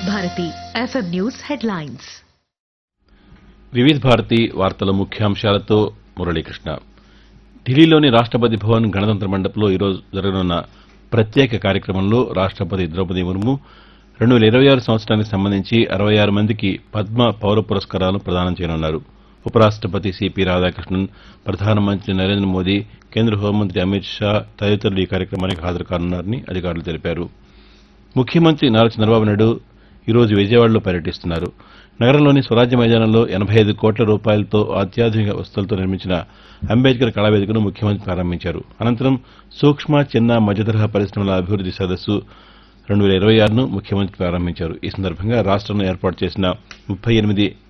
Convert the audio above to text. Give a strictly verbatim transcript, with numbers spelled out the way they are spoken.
Bharati FM news headlines. వివిధ భారతి వార్తల ముఖ్యాంశాలతో మురళీకృష్ణ. ఢిల్లీలోని రాష్టపతి భవన్ గణతంత్ర మండపంలో ఈరోజు జరగనున్న ప్రత్యేక కార్యక్రమంలో రాష్టపతి ద్రౌపది ముర్ము రెండు వేల ఇరవై ఆరు సంవత్సరానికి సంబంధించి అరవై ఆరు మందికి పద్మ పౌర పురస్కారాలను ప్రదానం చేయనున్నారు. ఉపరాష్టపతి సిపి రాధాకృష్ణన్, ప్రధానమంత్రి నరేంద్ర మోదీ, కేంద్ర హోంమంత్రి అమిత్ షా తదితరులు ఈ కార్యక్రమానికి హాజరు కానున్నారని అధికారులు తెలిపారు. ముఖ్యమంత్రి నారా చంద్రబాబు నాయుడు ఈరోజు విజయవాడలో పర్యటిస్తున్నారు. నగరంలోని స్వరాజ్య మైదానంలో ఎనబై ఐదు కోట్ల రూపాయలతో అత్యాధునిక వసతులతో నిర్మించిన అంబేద్కర్ కళావేదికను ముఖ్యమంత్రి ప్రారంభించారు. అనంతరం సూక్ష్మ, చిన్న, మధ్యతరహా పరిశ్రమల అభివృద్ది సదస్సు రెండు వేల ఇరవై ఆరును ముఖ్యమంత్రి ప్రారంభించారు. ఈ సందర్భంగా రాష్టంలో ఏర్పాటు చేసిన ముప్పై ఎనిమిది